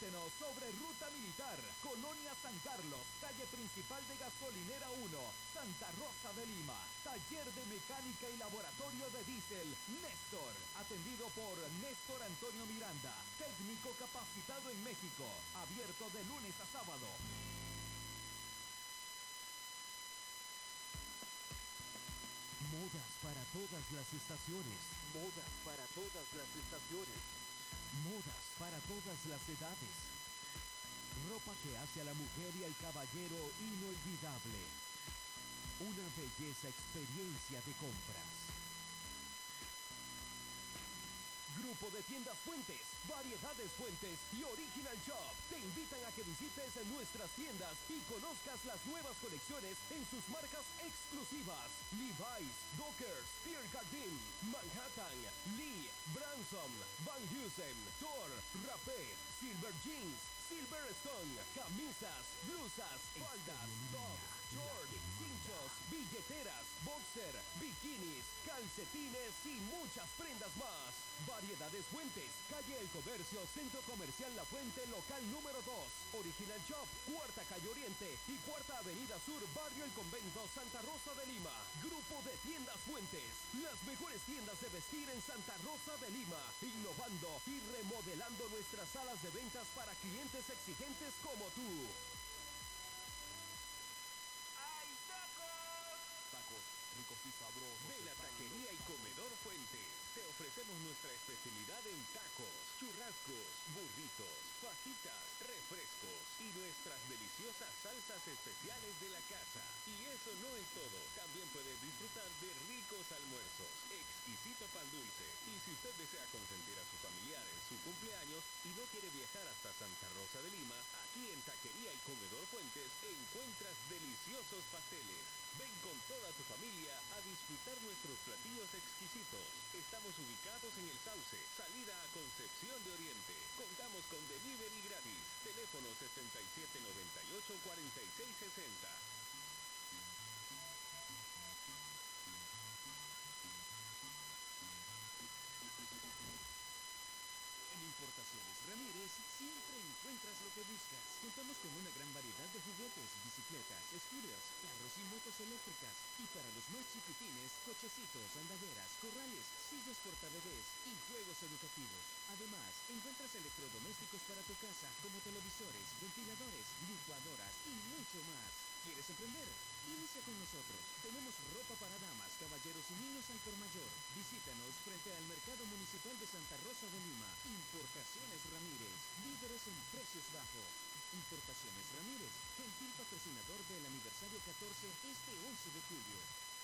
Visítenos sobre Ruta Militar, Colonia San Carlos, calle principal de Gasolinera 1, Santa Rosa de Lima. Taller de Mecánica y Laboratorio de Diésel, Néstor. Atendido por Néstor Antonio Miranda, técnico capacitado en México. Abierto de lunes a sábado. Modas para todas las estaciones. Modas para todas las estaciones. Modas para todas las edades. Ropa que hace a la mujer y al caballero inolvidable. Una belleza experiencia de compras. Grupo de Tiendas Fuentes, Variedades Fuentes y Original Shop te invitan a que visites nuestras tiendas y conozcas las nuevas colecciones en sus marcas exclusivas: Levi's, Dockers, Pierre Cardin, Manhattan, Lee, Branson, Van Heusen, Thor, Rapé, Silver Jeans, Silverstone, camisas, blusas, faldas, tops, shorts, cinchos, billeteras, boxer, bikinis, calcetines y muchas prendas más. Variedades Fuentes, calle El Comercio, Centro Comercial La Fuente, local número 2. Original Shop, Cuarta Calle Oriente y Cuarta Avenida Sur, Barrio El Convento, Santa Rosa de Lima. Grupo de Tiendas Fuentes, las mejores tiendas de vestir en Santa Rosa de Lima, innovando y remodelando nuestras salas de ventas para clientes exigentes como tú. ¡Ay, tacos! Tacos ricos y sabrosos. Ven a Taquería y Comedor Fuentes. Te ofrecemos nuestra especialidad en tacos, churrascos, burritos, fajitas, refrescos y nuestras deliciosas salsas especiales de la casa. Y eso no es todo. También puedes disfrutar de ricos almuerzos, exquisito pan dulce. Y si usted desea consentir a su familiar en su cumpleaños y no quiere viajar hasta Santa Rosa de Lima, aquí en Taquería y Comedor Fuentes encuentras deliciosos pasteles. Ven con toda tu familia a disfrutar nuestros platillos exquisitos. Estamos ubicados en El Sauce, salida a Concepción de Oriente. Contamos con delivery gratis. Teléfono 6798-4660. Importaciones Ramírez siempre encuentras lo que buscas. Contamos con una gran variedad de juguetes, bicicletas, scooters, carros y motos eléctricas. Y para los más chiquitines, cochecitos, andaderas, corrales, sillas portabebés y juegos educativos. Además, encuentras electrodomésticos para tu casa, como televisores, ventiladores, licuadoras y mucho más. ¿Quieres emprender? Inicia con nosotros. Tenemos ropa para damas, caballeros y niños al por mayor. Visítanos frente al Mercado Municipal de Santa Rosa de Lima. Importaciones Ramírez, líderes en precios bajos. Importaciones Ramírez, gentil patrocinador del aniversario 14 este 11 de julio.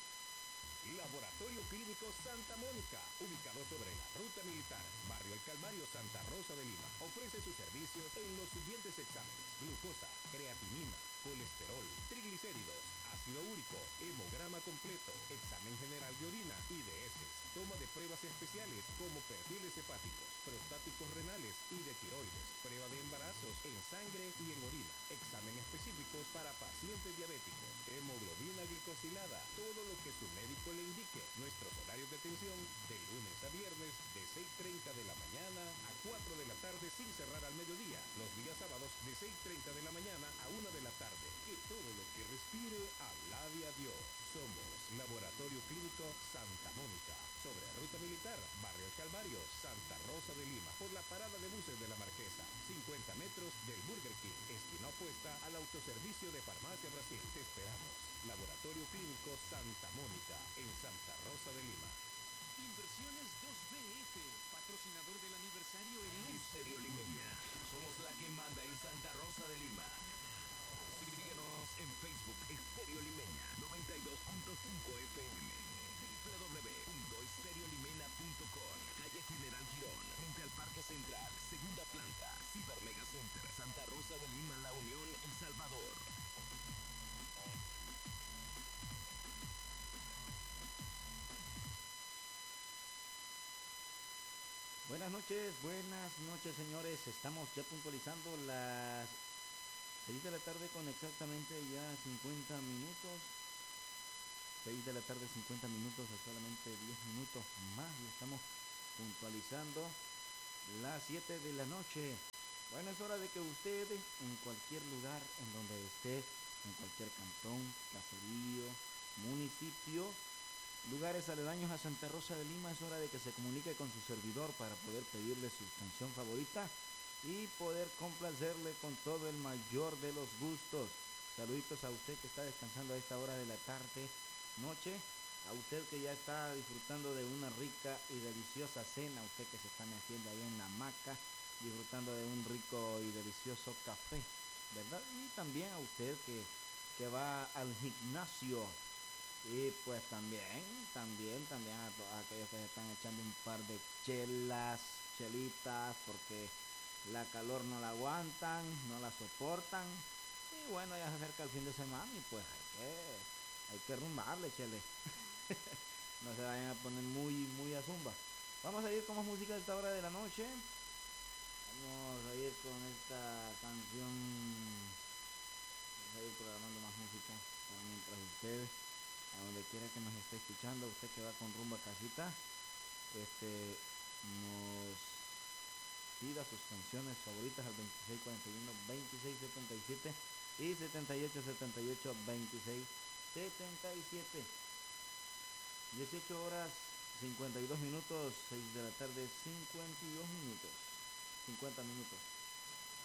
Laboratorio Clínico Santa Mónica, ubicado sobre la Ruta Militar, Barrio El Calvario, Santa Rosa de Lima. Ofrece sus servicios en los siguientes exámenes: glucosa, creatinina, colesterol, triglicéridos, ácido úrico, hemograma completo, examen general de orina y de heces, toma de pruebas especiales como perfiles hepáticos, prostáticos renales y de tiroides, prueba de embarazos en sangre y en orina, examen específicos para pacientes diabéticos, hemoglobina glicosilada, todo lo que su médico le indique. Nuestros horarios de atención de lunes a viernes de 6:30 de la mañana a 4 de la tarde sin cerrar al mediodía. Los días sábados de 6:30 de la mañana a 1 de la tarde. Que todo lo que respire alabe a Dios. Somos Laboratorio Clínico Santa Mónica, sobre Ruta Militar, Barrio El Calvario, Santa Rosa de Lima, por la parada de buses de la Marquesa, 50 metros del Burger King, esquina opuesta al autoservicio de Farmacia Brasil. Te esperamos. Laboratorio Clínico Santa Mónica, en Santa Rosa de Lima. Inversiones 2BF, patrocinador del aniversario en Estéreo Limeña. Somos la que manda en Santa Rosa de Lima. Síguenos en Facebook, Estéreo Limeña 92.5 FM. www.estereolimena.com. Calle General Girón, frente al Parque Central, segunda planta, Ciber Mega Center, Santa Rosa de Lima, La Unión, El Salvador. Buenas noches señores, estamos ya puntualizando las 6 de la tarde con exactamente ya 50 minutos, 6 de la tarde 50 minutos, a solamente 10 minutos más, y estamos puntualizando las 7 de la noche Bueno, es hora de que usted, en cualquier lugar en donde esté, en cualquier cantón, caserío, municipio, lugares aledaños a Santa Rosa de Lima, es hora de que se comunique con su servidor para poder pedirle su canción favorita y poder complacerle con todo el mayor de los gustos. Saluditos a usted que está descansando a esta hora de la tarde, noche, a usted que ya está disfrutando de una rica y deliciosa cena, a usted que se está metiendo ahí en la hamaca, disfrutando de un rico y delicioso café, ¿verdad? Y también a usted que va al gimnasio. Y pues también a aquellos que se están echando un par de chelitas, porque la calor no la aguantan, no la soportan. Y bueno, ya se acerca el fin de semana y pues hay que rumbarle, chele. No se vayan a poner muy a zumba. Vamos a ir con más música a esta hora de la noche. Vamos a ir con esta canción. Vamos a ir programando más música para mientras usted, a donde quiera que nos esté escuchando, usted que va con rumbo a casita, nos pida sus canciones favoritas al 2641 2677 y 7878 2677. 18 horas 52 minutos, 6 de la tarde, 52 minutos, 50 minutos.